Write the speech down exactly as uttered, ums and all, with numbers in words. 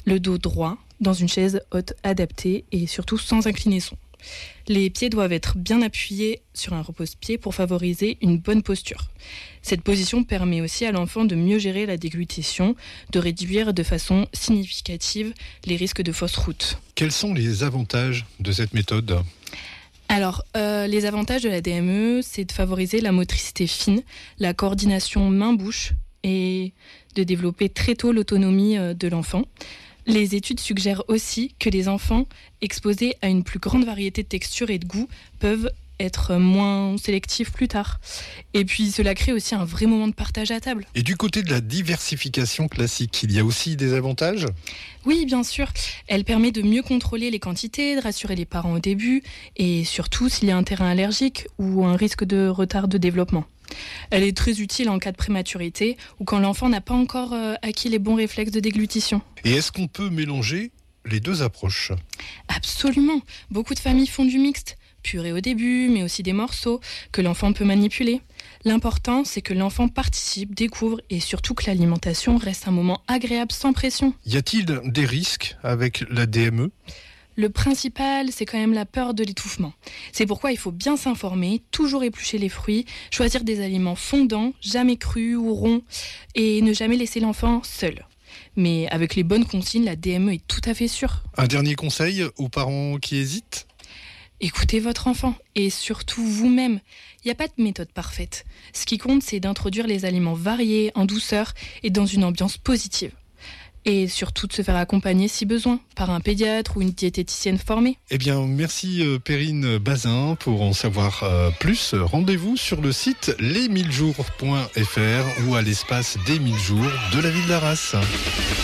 le dos droit, dans une chaise haute adaptée et surtout sans inclinaison. Les pieds doivent être bien appuyés sur un repose-pied pour favoriser une bonne posture. Cette position permet aussi à l'enfant de mieux gérer la déglutition, de réduire de façon significative les risques de fausse route. Quels sont les avantages de cette méthode ? Alors, euh, les avantages de la D M E, c'est de favoriser la motricité fine, la coordination main-bouche et de développer très tôt l'autonomie euh, de l'enfant. Les études suggèrent aussi que les enfants exposés à une plus grande variété de textures et de goûts peuvent être moins sélectifs plus tard. Et puis cela crée aussi un vrai moment de partage à table. Et du côté de la diversification classique, il y a aussi des avantages ? Oui, bien sûr. Elle permet de mieux contrôler les quantités, de rassurer les parents au début, et surtout s'il y a un terrain allergique ou un risque de retard de développement. Elle est très utile en cas de prématurité ou quand l'enfant n'a pas encore euh, acquis les bons réflexes de déglutition. Et est-ce qu'on peut mélanger les deux approches ? Absolument. Beaucoup de familles font du mixte. Purée au début, mais aussi des morceaux que l'enfant peut manipuler. L'important, c'est que l'enfant participe, découvre et surtout que l'alimentation reste un moment agréable sans pression. Y a-t-il des risques avec la D M E ? Le principal, c'est quand même la peur de l'étouffement. C'est pourquoi il faut bien s'informer, toujours éplucher les fruits, choisir des aliments fondants, jamais crus ou ronds, et ne jamais laisser l'enfant seul. Mais avec les bonnes consignes, la D M E est tout à fait sûre. Un dernier conseil aux parents qui hésitent ? Écoutez votre enfant, et surtout vous-même. Il n'y a pas de méthode parfaite. Ce qui compte, c'est d'introduire les aliments variés, en douceur, et dans une ambiance positive. Et surtout de se faire accompagner si besoin, par un pédiatre ou une diététicienne formée. Eh bien, merci euh, Perrine Bazin. Pour en savoir euh, plus, rendez-vous sur le site les mille jours point f r ou à l'espace des mille jours de la ville d'Arras.